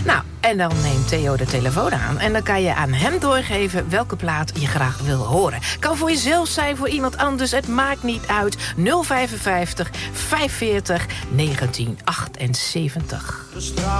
Nou, en dan neemt Theo de telefoon aan. En dan kan je aan hem doorgeven welke plaat je graag wil horen. Kan voor jezelf zijn, voor iemand anders. Het maakt niet uit. 055 540 1978.